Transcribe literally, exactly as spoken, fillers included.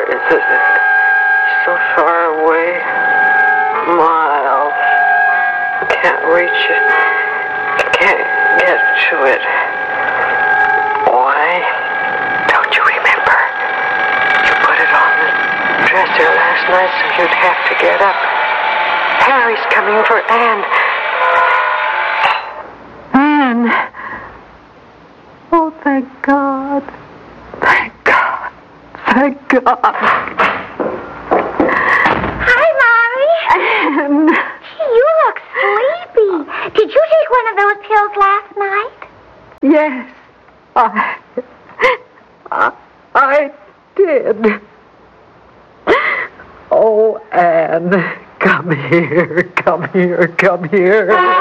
is it? So far away. Miles. Can't reach it. Can't get to it. Why? Don't you remember? You put it on the dresser last night so you'd have to get up. Harry's coming for Anne. Anne. Oh, thank God. Thank God. Thank God. Hi, Mommy. Anne. Gee, you look sleepy. Did you take one of those pills last night? Yes, I, I, I did. Oh, Anne, come here, come here, come here.